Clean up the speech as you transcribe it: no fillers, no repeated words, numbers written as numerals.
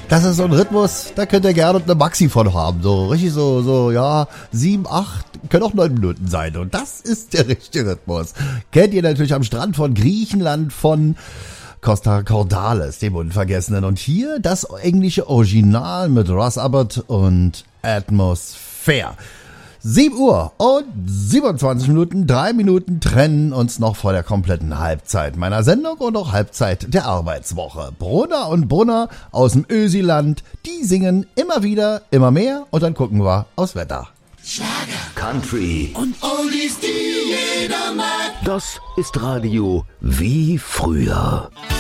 Das ist so ein Rhythmus, da könnt ihr gerne eine Maxi von haben. So richtig so, ja, 7, 8, können auch 9 Minuten sein. Und das ist der richtige Rhythmus. Kennt ihr natürlich am Strand von Griechenland, von Costa Cordalis, dem Unvergessenen. Und hier das englische Original mit Russ Abbott und Atmosphere. 7 Uhr und 27 Minuten, 3 Minuten trennen uns noch vor der kompletten Halbzeit meiner Sendung und auch Halbzeit der Arbeitswoche. Brunner und Brunner aus dem Ösiland, die singen immer wieder, immer mehr und dann gucken wir aufs Wetter. Schlager, Country und Oldies, die jeder mag. Das ist Radio wie früher.